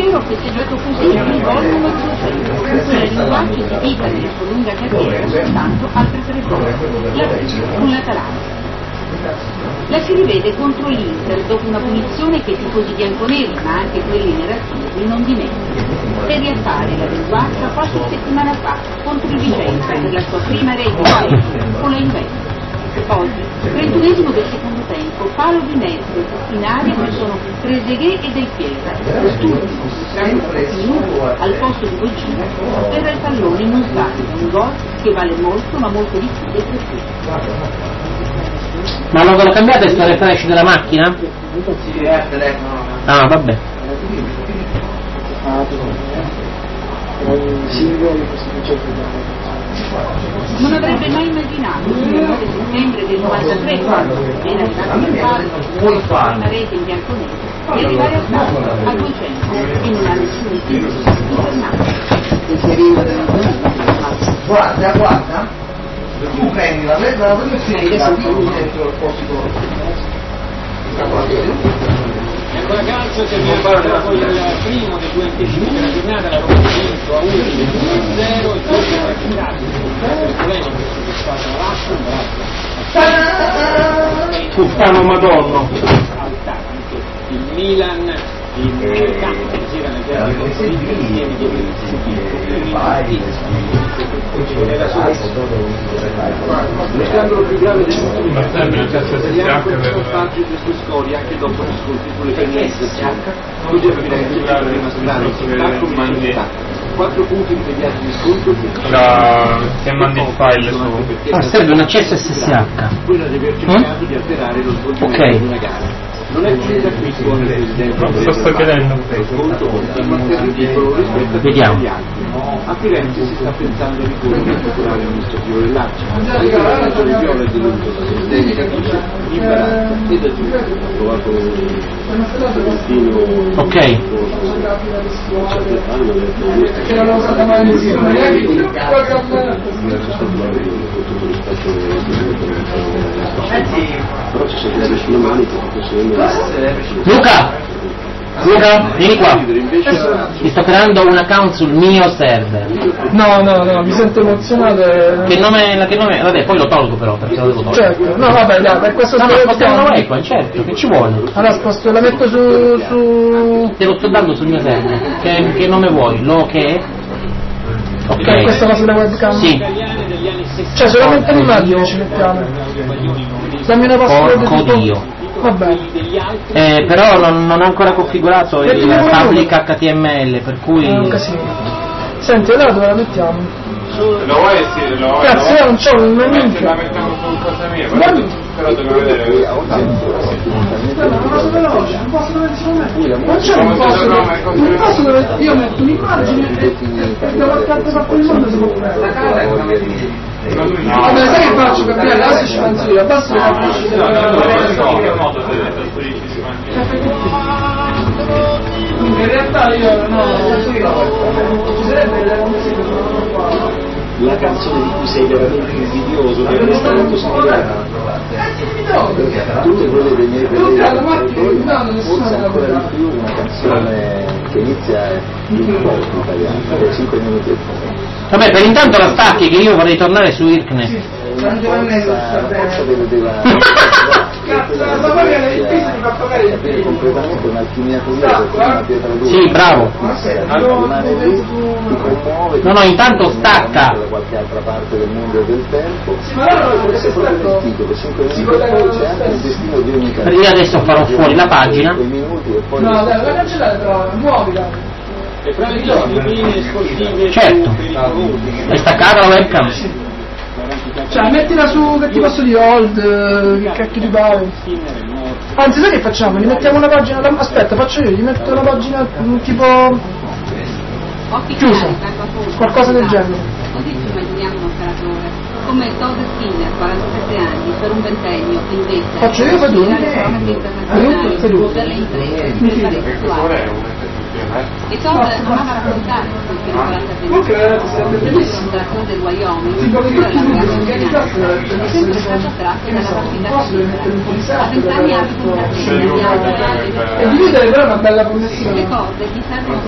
vero che si è giocato così un volume e 200, cioè il linguaggio di vita della sua lunga carriera soltanto altre 3 volte, con l'Atalanta. La si rivede contro l'Inter dopo una punizione che i tifosi bianconeri, ma anche quelli nerazzurri, non dimenticano, per riaffare la linguaccia qualche settimana fa contro il Vicenza per la sua prima rete con la Juventus. Oggi, 31esimo del secondo tempo, palo di mezzo, in aria ci sono Trezeguet e Del Piero. Quest'ultimo, entrato da pochi minuti al posto di Boggini, sferra il pallone in un sbaglio, un gol che vale molto ma molto di più del prestigio. Ma non ve lo cambiate il refresh della macchina? Ah, vabbè. Non avrebbe mai immaginato il 9 settembre del 93, quando appena arrivato in Italia, una rete in bianconero, di arrivare a Stato, a 200, e non ha nessun titolo internazionale. Guarda, tu prendi la prima e la più dentro il posto. E ancora calcio termina poi il primo dei 2 anticipi della giornata, la Roma ha vinto a 1-0 e poi si è raccontato il problema che è stato lasciato Puttano madonna. il Milan il campo sera nel derby contro l'Inter insieme era solo lo scandalo più grave del mondo italiano per scontaggi di queste scorie anche dopo gli scontri sulle pendenze oggi è la prima strada stacco 4 punti immediati di scontro se mandi il file su serve un accesso SSH, quella di aver cercato di alterare lo svolgimento di una gara. Non è finita qui con il Presidente sto chiedendo vediamo. A Firenze si sta pensando di ricorrere al popolare amministrativo dell'Arci. La ragione viola è deluso da Presidente imbarazza e da giù. Ha trovato un destino ok. Luca, vieni qua. Ti sto creando un account sul mio server. No, mi sento emozionato. Che nome? Vabbè, poi lo tolgo però perché lo devo togliere. Certo, no vabbè, dai, per questo spostiamo ecco, certo, che ci vuole? Allora sposto, la metto su. Te lo sto dando sul mio server. Che nome vuoi? Lo che? Ok. Per questa cosa della webcam? Sì. Cioè solamente l'immagine ci mettiamo. Dammi una password Porco Dio. Vabbè. Però non ho ancora configurato il public HTML, per cui. È un casino. Senti, allora dove la mettiamo? lo vuoi? Sì, lo vuoi? Cazzo, io non c'ho un se la mettiamo con cosa mia, però devo vedere. Non posso dove io metto un'immagine e devo attaccare per quel mondo si può fare. Vabbè, sai che faccio per me? Adesso ci penso io, basta che in realtà io no, ci sarebbe la canzone di cui sei veramente invidioso che è stato studiato tutte quelle dei miei colleghi forse ancora di più una canzone che inizia in poco italiano, 5 minuti e poi. Vabbè, per intanto la stacchi che io vorrei tornare su Irknet. La forza della avere completamente un'alchimia curiosa, una pietra dura. Sì, bravo. Rimane lì, ti commuove. No, intanto stacca. Da qualche altra parte del mondo e del tempo. Forse è proprio il titolo, 5 minuti e poi c'è anche il destino di ogni canzone. Io adesso farò fuori la pagina. No, dai, la cancellate però, muovila. e fra le discipline sportive certo. È staccata la webcam? Cioè mettila su, che ti posso dire, hold, che cacchio di pare. Anzi, sai che facciamo? Gli mettiamo una pagina, aspetta, faccio io, gli metto una pagina tipo chiusa, qualcosa del genere. Così ci immaginiamo un operatore, come Todd Skinner, 47 anni, per un ventennio, invece faccio io, fai tu? per le imprese, per il pari sessuale. E Todd amava raccontare che l'operazione del Wyoming per la guerra è sempre stato attratto dalla partita a 20 anni ha raccontato e dividere però è una bella connessione. le cose gli servono